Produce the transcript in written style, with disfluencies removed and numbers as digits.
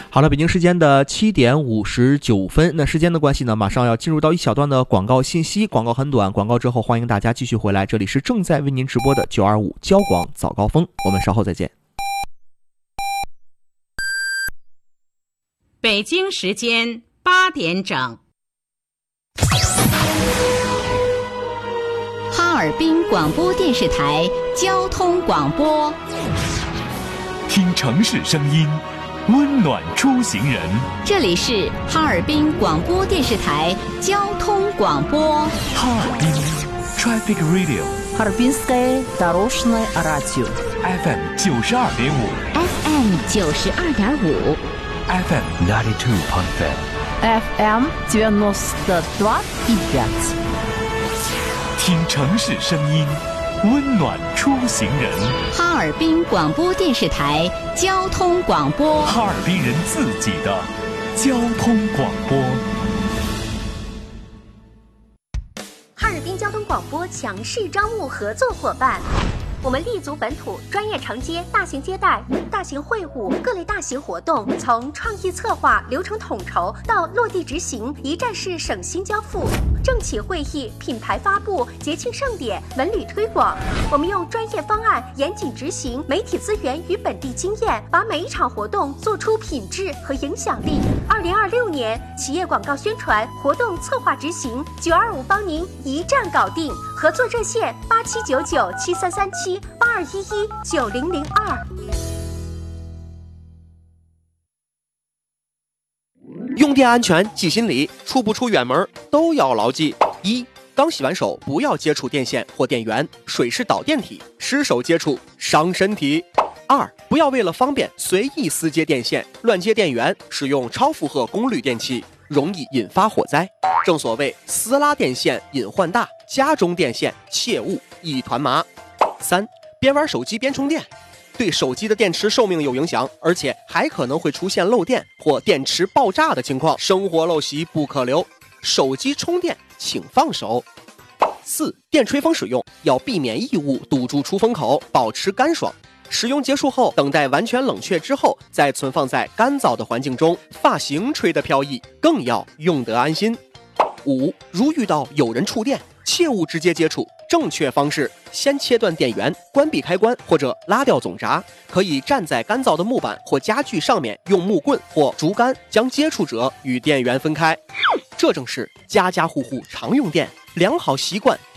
好了，北京时间的7点59分，那时间的关系呢，马上要进入到一小段的广告信息，广告很短，广告之后欢迎大家继续回来，这里是正在为您直播的925交广早高峰，我们稍后再见。 北京时间8点整， 哈尔滨广播电视台交通广播， 听城市声音，温暖出行人。 这里是哈尔滨广播电视台交通广播。 哈尔滨 Traffic Radio， Харбинское дорожное радио FM 92.5 FM 92.5 FM 92.5 FM 92.5。 听城市声音，温暖出行人。 哈尔滨广播电视台交通广播， 哈尔滨人自己的交通广播。 哈尔滨交通广播强势招募合作伙伴。我们立足本土，专业承接大型接待、大型会晤、各类大型活动，从创意策划、流程统筹到落地执行，一站式省心交付。政企会议、品牌发布、节庆盛典、文旅推广，我们用专业方案严谨执行，媒体资源与本地经验，把每一场活动做出品质和影响力。2026年企业广告宣传活动策划执行，925帮您一站搞定。合作热线8799733782119002。 用电安全记心里，出不出远门都要牢记：一、刚洗完手不要接触电线或电源，水是导电体，失手接触伤身体；二、不要为了方便随意私接电线、乱接电源，使用超负荷功率电器，容易引发火灾。正所谓私拉电线隐患大，家中电线切勿一团麻。三、边玩手机边充电，对手机的电池寿命有影响，而且还可能会出现漏电或电池爆炸的情况，生活陋习不可留，手机充电请放手。四、电吹风使用要避免异物堵住出风口，保持干爽。使用结束后，等待完全冷却之后，再存放在干燥的环境中，发型吹得飘逸，更要用得安心。五、如遇到有人触电，切勿直接接触，正确方式先切断电源，关闭开关或者拉掉总闸，可以站在干燥的木板或家具上面，用木棍或竹竿将接触者与电源分开。这正是家家户户常用电，良好习惯